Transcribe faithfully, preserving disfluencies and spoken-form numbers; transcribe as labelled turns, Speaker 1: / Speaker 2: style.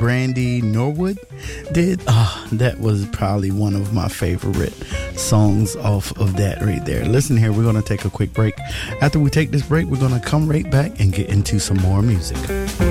Speaker 1: Brandy Norwood did. Ah, that was probably one of my favorite songs off of that right there. Listen here, we're going to take a quick break. After we take this break, we're going to come right back and get into some more music.